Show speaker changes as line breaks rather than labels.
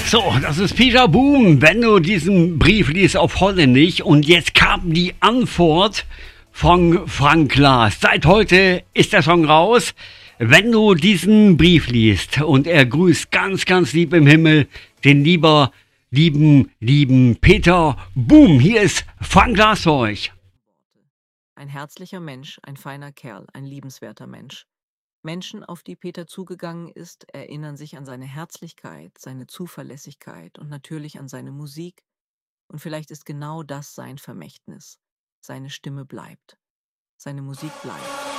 So, das ist Peter Boom, wenn du diesen Brief liest auf Holländisch. Und jetzt kam die Antwort von Frank Klaas. Seit heute ist der Song raus. Wenn du diesen Brief liest und er grüßt ganz, ganz lieb im Himmel den lieben Peter Boom. Hier ist Frank Klaas für euch.
Ein herzlicher Mensch, ein feiner Kerl, ein liebenswerter Mensch. Menschen, auf die Peter zugegangen ist, erinnern sich an seine Herzlichkeit, seine Zuverlässigkeit und natürlich an seine Musik. Und vielleicht ist genau das sein Vermächtnis. Seine Stimme bleibt. Seine Musik bleibt.